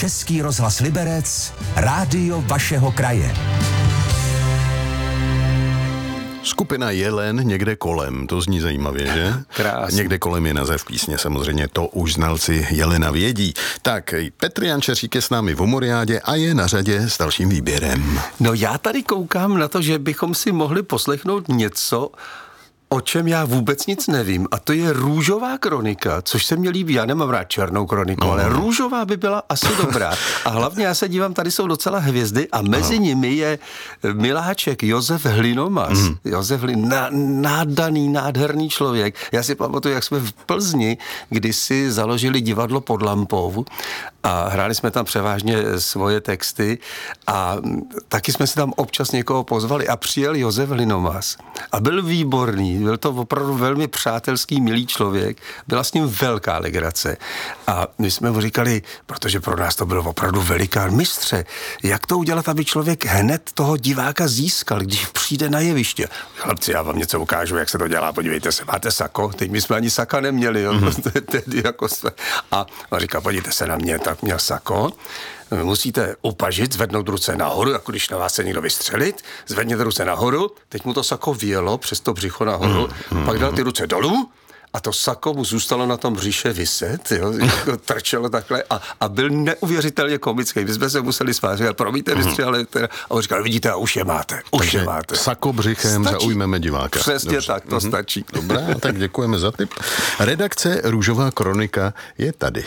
Český rozhlas Liberec, rádio vašeho kraje. Skupina Jelen někde kolem, to zní zajímavě, že? Krásně. Někde kolem je název písně, samozřejmě to už znalci Jelena vědí. Tak, Petr Jančeřík je s námi v Umoriádě a je na řadě s dalším výběrem. No já tady koukám na to, že bychom si mohli poslechnout něco, o čem já vůbec nic nevím. A to je Růžová kronika, což se mi líbí. Já nemám rád černou kroniku, ale růžová by byla asi dobrá. A hlavně já se dívám, tady jsou docela hvězdy a mezi nimi je miláček Josef Hlinomas. Josef nádaný, nádherný člověk. Já si pamatuju, jak jsme v Plzni kdysi založili divadlo Pod lampou a hráli jsme tam převážně svoje texty a taky jsme si tam občas někoho pozvali a přijel Josef Hlinomas a byl výborný. Byl to opravdu velmi přátelský, milý člověk. Byla s ním velká legrace. A my jsme mu říkali, protože pro nás to byl opravdu velikán mistře, jak to udělat, aby člověk hned toho diváka získal, když přijde na jeviště. Chlapci, já vám něco ukážu, jak se to dělá, podívejte se, máte sako? Teď my jsme ani saka neměli. Jo? Tedy jako jsme. A on říká, podívejte se na mě, tak měl sako. Musíte upažit, zvednout ruce nahoru, jako když na vás se někdo vystřelit, zvedněte ruce nahoru, teď mu to sako vyjelo přes to břicho nahoru, pak dal ty ruce dolů a to sako mu zůstalo na tom břiše viset, jo, trčelo takhle a byl neuvěřitelně komický. My jsme se museli smát, říkal, promiňte, mistře, ale teda, a on říkal, vidíte, a už je máte, už je máte. Sako břichem stačí. Zaujmeme diváka. Přesně dobře. Tak, to stačí. Dobrá, tak děkujeme za tip. Redakce Růžová kronika je tady.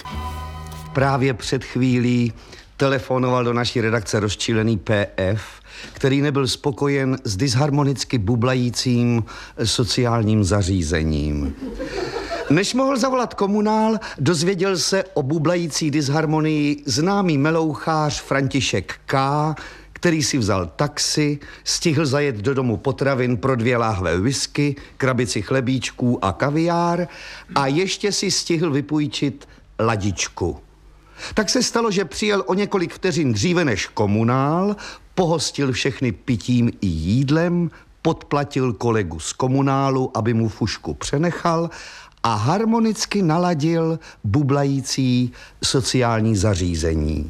Právě před chvílí telefonoval do naší redakce rozčilený PF, který nebyl spokojen s disharmonicky bublajícím sociálním zařízením. Než mohl zavolat komunál, dozvěděl se o bublající disharmonii známý melouchář František K., který si vzal taxi, stihl zajet do domu potravin pro 2 láhve whisky, krabici chlebíčků a kaviár a ještě si stihl vypůjčit ladičku. Tak se stalo, že přijel o několik vteřin dříve než komunál, pohostil všechny pitím i jídlem, podplatil kolegu z komunálu, aby mu fušku přenechal a harmonicky naladil bublající sociální zařízení.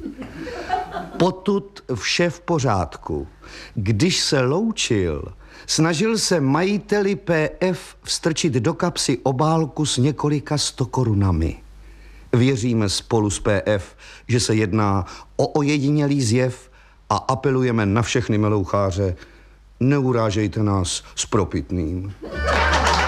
Potud vše v pořádku. Když se loučil, snažil se majiteli PF vstrčit do kapsy obálku s několika 100 korunami. Věříme spolu s PF, že se jedná o ojedinělý zjev a apelujeme na všechny meloucháře, neurážejte nás s propitným.